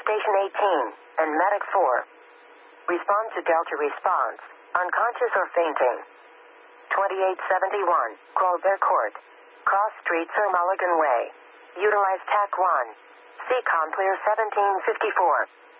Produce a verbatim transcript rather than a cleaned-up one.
Station eighteen, and Medic four. Respond to Delta response. Unconscious or fainting. twenty-eight seventy-one, Colbert Court. Cross Street, Sir Mulligan Way. Utilize T A C one. C COM clear seventeen fifty-four.